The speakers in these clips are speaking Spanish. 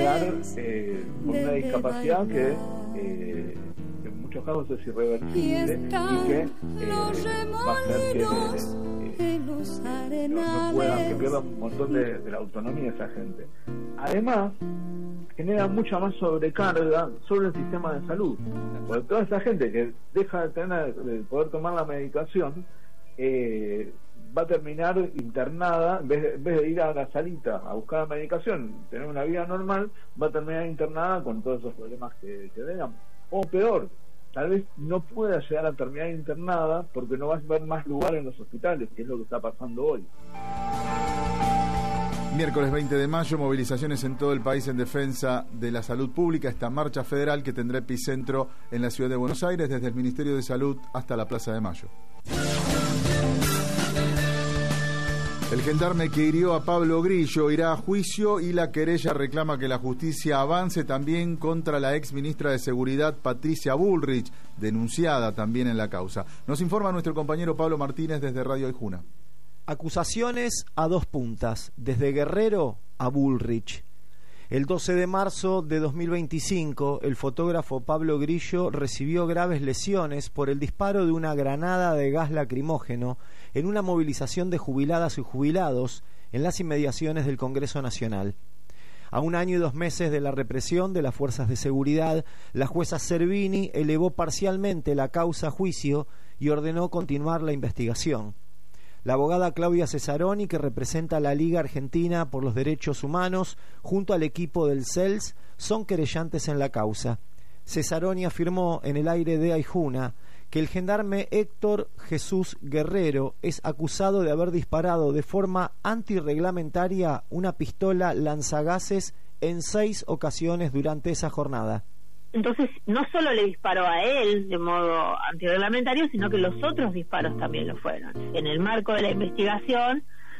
quedar con una discapacidad que en muchos casos es irreversible y que va a hacer que no puedan, que pierdan un montón de la autonomía esa gente. Además, genera mucha más sobrecarga sobre el sistema de salud, porque toda esa gente que deja de poder tomar la medicación va a terminar internada, en vez de ir a la salita a buscar la medicación, tener una vida normal, va a terminar internada con todos esos problemas que tengan. O peor, tal vez no pueda llegar a terminar internada porque no va a haber más lugar en los hospitales, que es lo que está pasando hoy. Miércoles 20 de mayo, movilizaciones en todo el país en defensa de la salud pública. Esta marcha federal que tendrá epicentro en la ciudad de Buenos Aires, desde el Ministerio de Salud hasta la Plaza de Mayo. El gendarme que hirió a Pablo Grillo irá a juicio y la querella reclama que la justicia avance también contra la ex ministra de Seguridad Patricia Bullrich, denunciada también en la causa. Nos informa nuestro compañero Pablo Martínez desde Radio Aijuna. Acusaciones a dos puntas, desde Guerrero a Bullrich. El 12 de marzo de 2025, el fotógrafo Pablo Grillo recibió graves lesiones por el disparo de una granada de gas lacrimógeno en una movilización de jubiladas y jubilados en las inmediaciones del Congreso Nacional. A 1 año y 2 meses de la represión de las fuerzas de seguridad, la jueza Servini elevó parcialmente la causa a juicio y ordenó continuar la investigación. La abogada Claudia Cesaroni, que representa a la Liga Argentina por los Derechos Humanos, junto al equipo del CELS, son querellantes en la causa. Cesaroni afirmó en el aire de Aijuna que el gendarme Héctor Jesús Guerrero es acusado de haber disparado de forma antirreglamentaria una pistola lanzagases en 6 ocasiones durante esa jornada. Entonces, no solo le disparó a él de modo antirreglamentario, sino que los otros disparos también lo fueron. En el marco de la investigación,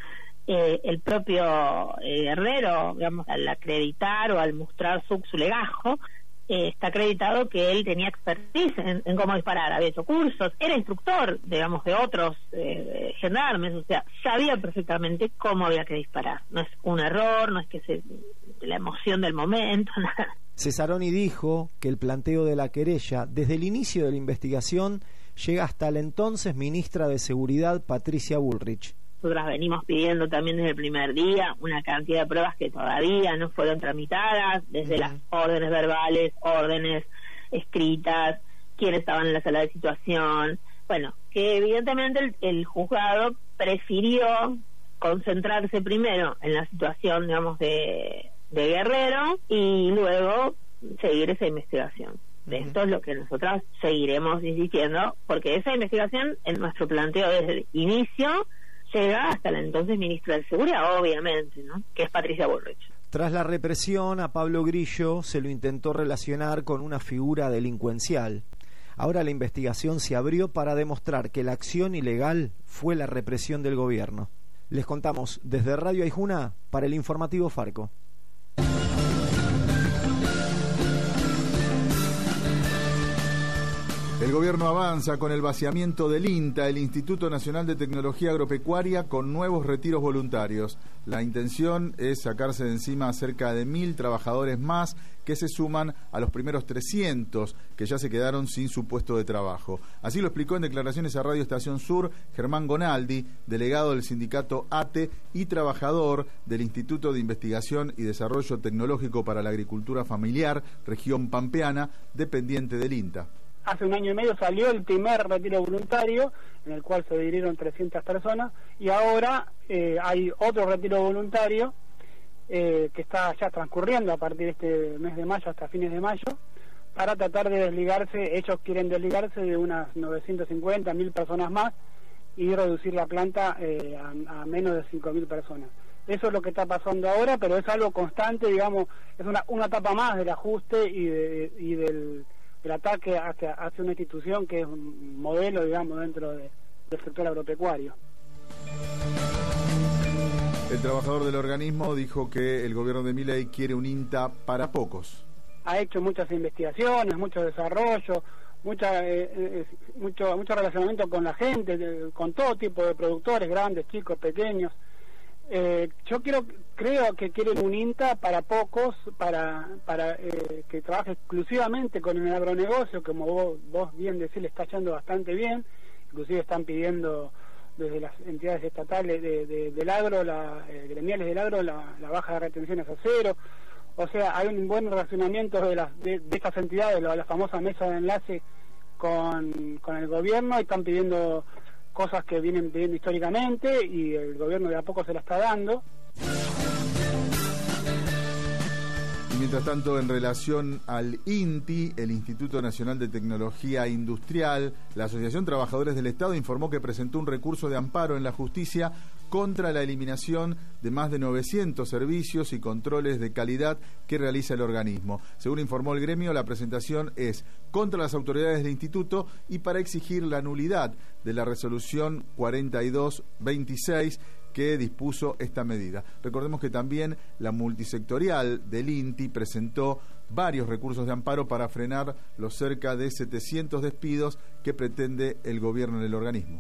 el propio Guerrero, digamos, al acreditar o al mostrar su legajo, está acreditado que él tenía expertise en cómo disparar, había hecho cursos, era instructor, digamos, de otros gendarmes, o sea, sabía perfectamente cómo había que disparar. No es un error, no es que la emoción del momento, nada. Cesaroni dijo que el planteo de la querella, desde el inicio de la investigación, llega hasta la entonces ministra de Seguridad, Patricia Bullrich. Nosotras venimos pidiendo también desde el primer día una cantidad de pruebas que todavía no fueron tramitadas, desde las órdenes verbales, órdenes escritas, quiénes estaban en la sala de situación. Bueno, que evidentemente el juzgado prefirió concentrarse primero en la situación, digamos, de Guerrero y luego seguir esa investigación. De esto es lo que nosotras seguiremos insistiendo, porque esa investigación, en nuestro planteo desde el inicio, llega hasta la entonces ministra de Seguridad, obviamente, ¿no?, que es Patricia Bullrich. Tras la represión, a Pablo Grillo se lo intentó relacionar con una figura delincuencial. Ahora la investigación se abrió para demostrar que la acción ilegal fue la represión del gobierno. Les contamos desde Radio Aijuna para el informativo Farco. El gobierno avanza con el vaciamiento del INTA, el Instituto Nacional de Tecnología Agropecuaria, con nuevos retiros voluntarios. La intención es sacarse de encima a cerca de 1.000 trabajadores más que se suman a los primeros 300 que ya se quedaron sin su puesto de trabajo. Así lo explicó en declaraciones a Radio Estación Sur Germán Gonaldi, delegado del sindicato ATE y trabajador del Instituto de Investigación y Desarrollo Tecnológico para la Agricultura Familiar, región pampeana, dependiente del INTA. Hace 1 año y medio salió el primer retiro voluntario, en el cual se adhirieron 300 personas, y ahora hay otro retiro voluntario que está ya transcurriendo a partir de este mes de mayo hasta fines de mayo, para tratar de desligarse. Ellos quieren desligarse de unas 950, 1.000 personas más y reducir la planta a menos de 5.000 personas. Eso es lo que está pasando ahora, pero es algo constante, digamos, es una etapa más del ajuste y del ataque hacia una institución que es un modelo, digamos, dentro del sector agropecuario. El trabajador del organismo dijo que el gobierno de Milei quiere un INTA para pocos. Ha hecho muchas investigaciones, mucho desarrollo, mucho relacionamiento con la gente, con todo tipo de productores, grandes, chicos, pequeños. Yo creo que quieren un INTA para pocos, para que trabaje exclusivamente con el agronegocio, como vos bien decís, le está yendo bastante bien. Inclusive están pidiendo desde las entidades estatales del agro, gremiales del agro, la baja de retenciones a cero. O sea, hay un buen relacionamiento de estas entidades, la famosa mesa de enlace con el gobierno, y están pidiendo cosas que vienen pidiendo históricamente, y el gobierno de a poco se la está dando. Y mientras tanto, en relación al INTI, el Instituto Nacional de Tecnología Industrial, la Asociación Trabajadores del Estado informó que presentó un recurso de amparo en la justicia contra la eliminación de más de 900 servicios y controles de calidad que realiza el organismo. Según informó el gremio, la presentación es contra las autoridades del instituto y para exigir la nulidad de la resolución 4226 que dispuso esta medida. Recordemos que también la multisectorial del INTI presentó varios recursos de amparo para frenar los cerca de 700 despidos que pretende el gobierno en el organismo.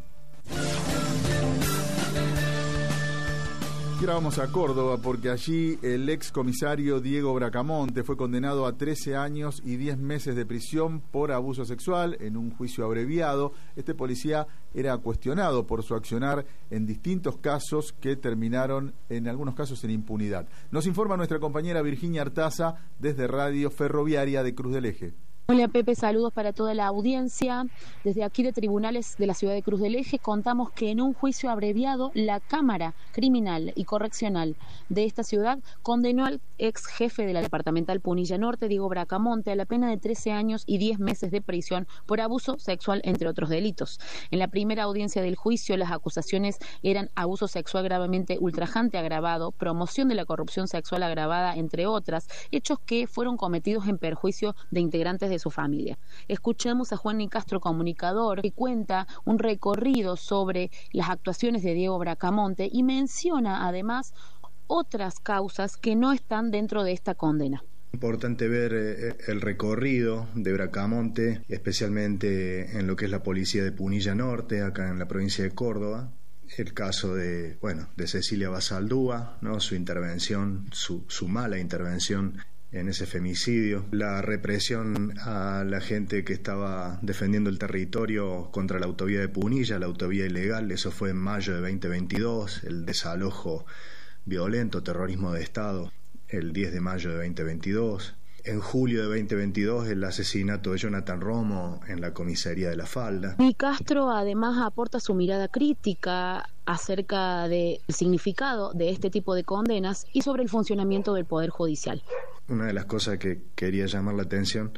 Y ahora vamos a Córdoba, porque allí el ex comisario Diego Bracamonte fue condenado a 13 años y 10 meses de prisión por abuso sexual en un juicio abreviado. Este policía era cuestionado por su accionar en distintos casos que terminaron en algunos casos en impunidad. Nos informa nuestra compañera Virginia Artaza desde Radio Ferroviaria de Cruz del Eje. Hola Pepe, saludos para toda la audiencia. Desde aquí de Tribunales de la Ciudad de Cruz del Eje contamos que en un juicio abreviado la Cámara Criminal y Correccional de esta ciudad condenó al ex jefe de la Departamental Punilla Norte, Diego Bracamonte, a la pena de 13 años y 10 meses de prisión por abuso sexual, entre otros delitos. En la primera audiencia del juicio, las acusaciones eran abuso sexual gravemente ultrajante agravado, promoción de la corrupción sexual agravada, entre otras, hechos que fueron cometidos en perjuicio de integrantes de su familia. Escuchemos a Juan Nicastro, comunicador, que cuenta un recorrido sobre las actuaciones de Diego Bracamonte y menciona además otras causas que no están dentro de esta condena. Importante ver el recorrido de Bracamonte, especialmente en lo que es la policía de Punilla Norte, acá en la provincia de Córdoba. El caso de Cecilia Basaldúa, ¿no? Su intervención, su mala intervención en ese femicidio, la represión a la gente que estaba defendiendo el territorio contra la autovía de Punilla, la autovía ilegal, eso fue en mayo de 2022, el desalojo violento, terrorismo de Estado, el 10 de mayo de 2022, en julio de 2022 el asesinato de Jonathan Romo en la comisaría de La Falda. Nicastro además aporta su mirada crítica acerca del significado de este tipo de condenas y sobre el funcionamiento del Poder Judicial. Una de las cosas que quería llamar la atención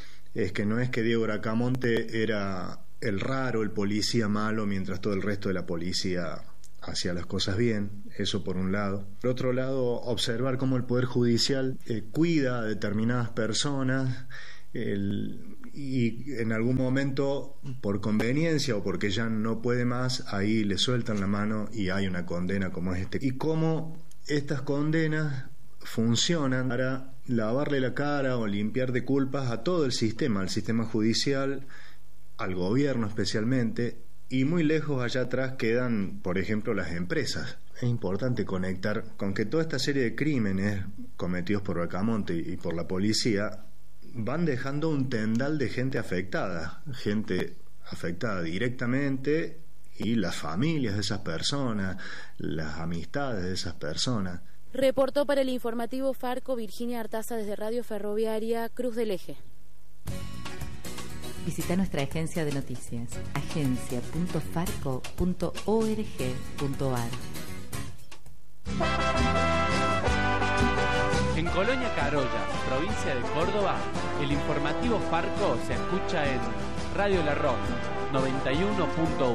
es que no es que Diego Bracamonte era el raro, el policía malo, mientras todo el resto de la policía hacía las cosas bien, eso por un lado. Por otro lado, observar cómo el Poder Judicial cuida a determinadas personas y en algún momento, por conveniencia o porque ya no puede más, ahí le sueltan la mano y hay una condena como es y cómo estas condenas funcionan para lavarle la cara o limpiar de culpas a todo el sistema, al sistema judicial, al gobierno especialmente, y muy lejos allá atrás quedan, por ejemplo, las empresas. Es importante conectar con que toda esta serie de crímenes cometidos por Bracamonte y por la policía van dejando un tendal de gente afectada directamente, y las familias de esas personas, las amistades de esas personas. Reportó para el informativo Farco Virginia Artaza desde Radio Ferroviaria Cruz del Eje. Visita nuestra agencia de noticias, agencia.farco.org.ar. En Colonia Carolla, provincia de Córdoba, el informativo Farco se escucha en Radio La Roca 91.1.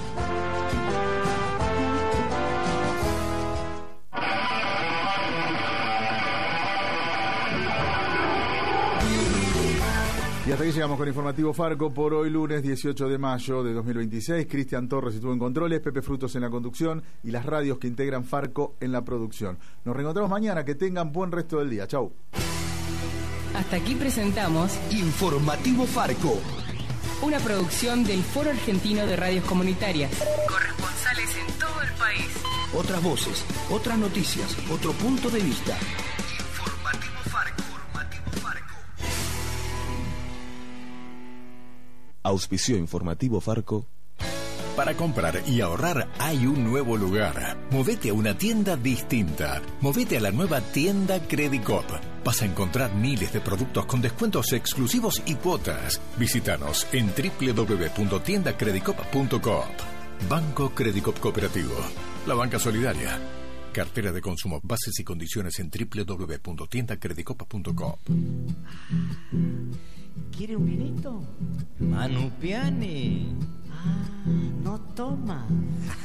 Y hasta aquí llegamos con Informativo Farco por hoy, lunes 18 de mayo de 2026. Cristian Torres estuvo en controles, Pepe Frutos en la conducción y las radios que integran Farco en la producción. Nos reencontramos mañana, que tengan buen resto del día. Chau. Hasta aquí presentamos Informativo Farco, una producción del Foro Argentino de Radios Comunitarias. Corresponsales en todo el país. otras voces, otras noticias, otro punto de vista. Informativo Farco. Auspició Informativo Farco. Para comprar y ahorrar hay un nuevo lugar. Movete a una tienda distinta. Movete a la nueva tienda Credicop. Vas a encontrar miles de productos con descuentos exclusivos y cuotas. Visítanos en www.tiendacredicop.coop. Banco Credicop Cooperativo. La banca solidaria. Cartera de consumo. Bases y condiciones en www.tiendacredicop.coop. ¿Quiere un vinito? Manu Piani. No toma.